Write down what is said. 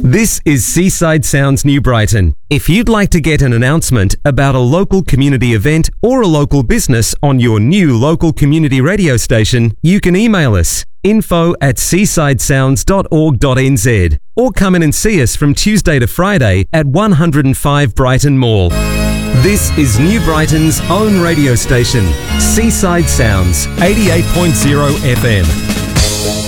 This is Seaside Sounds New Brighton. If you'd like to get an announcement about a local community event or a local business on your new local community radio station, you can email us info@seasidesounds.org.nz or come in and see us from Tuesday to Friday at 105 Brighton Mall. This is New Brighton's own radio station, Seaside Sounds, 88.0 FM.